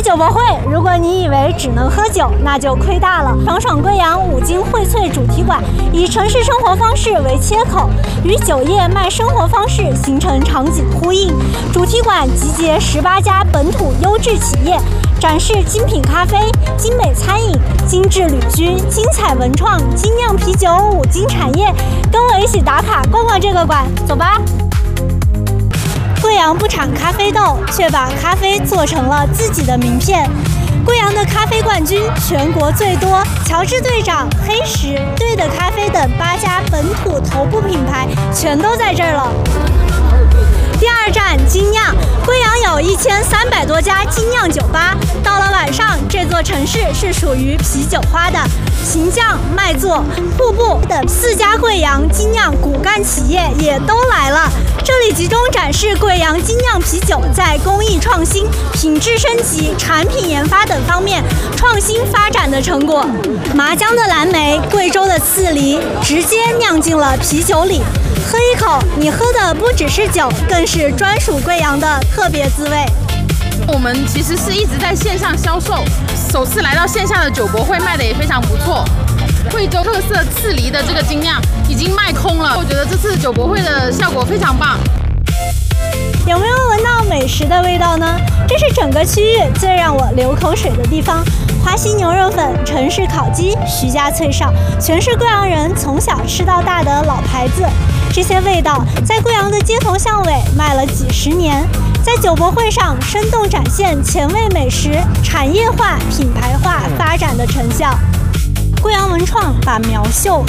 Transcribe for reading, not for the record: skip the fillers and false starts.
来酒博会，如果你以为只能喝酒，那就亏大了。爽爽贵阳五金荟萃主题馆以城市生活方式为切口，与酒业卖生活方式形成场景呼应。主题馆集结18家本土优质企业，展示精品咖啡、精美餐饮、精致旅居、精彩文创、精酿啤酒五金产业。跟我一起打卡逛逛这个馆，走吧！贵阳不产咖啡豆，却把咖啡做成了自己的名片。贵阳的咖啡冠军全国最多，乔治队长、黑石、对的咖啡等8家本土头部品牌全都在这儿了。第2站精酿，贵阳有1300多家精酿酒吧。到了晚上，这座城市是属于啤酒花的。行将、麦作、瀑布等4家贵阳精酿骨干企业也都来了。这里集中展示贵阳精酿啤酒在工艺创新、品质升级、产品研发等方面创新发展的成果。麻江的蓝莓、贵州的刺梨，直接酿进了啤酒里。喝一口，你喝的不只是酒，更是专属贵阳的特别滋味。 我们其实是一直在线上销售，首次来到线下的酒博会，卖的也非常不错。贵州特色刺梨的这个精酿已经卖空了，我觉得这次酒博会的效果非常棒。 有没有闻到美食的味道呢？这是整个区域最让我流口水的地方。花溪牛肉粉、城市烤鸡、徐家脆哨，全是贵阳人从小吃到大的老牌子。这些味道在贵阳的街头巷尾卖了几10年，在酒博会上生动展现前卫美食产业化、品牌化发展的成效。贵阳文创把苗绣